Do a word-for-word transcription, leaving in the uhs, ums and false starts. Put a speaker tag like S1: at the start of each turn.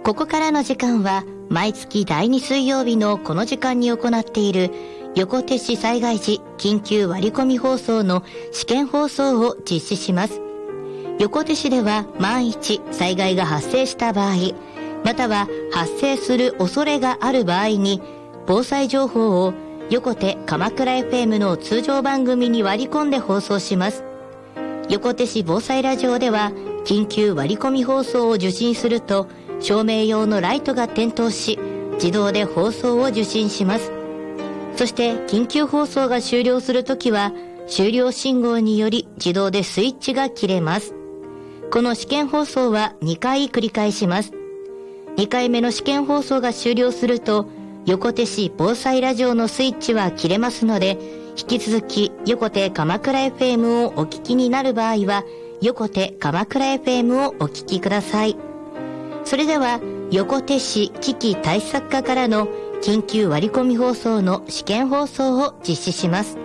S1: ここからの時間は毎月だいに水曜日のこの時間に行っている横手市災害時緊急割り込み放送の試験放送を実施します。横手市では万一災害が発生した場合、または発生する恐れがある場合に防災情報を横手鎌倉 エフエム の通常番組に割り込んで放送します。横手市防災ラジオでは緊急割り込み放送を受信すると照明用のライトが点灯し自動で放送を受信します。そして緊急放送が終了するときは終了信号により自動でスイッチが切れます。この試験放送はにかい繰り返します。にかいめの試験放送が終了すると横手市防災ラジオのスイッチは切れますので、引き続き横手鎌倉 エフエム をお聞きになる場合は横手鎌倉 エフエム をお聞きください。それでは横手市危機対策課からの緊急割り込み放送の試験放送を実施します。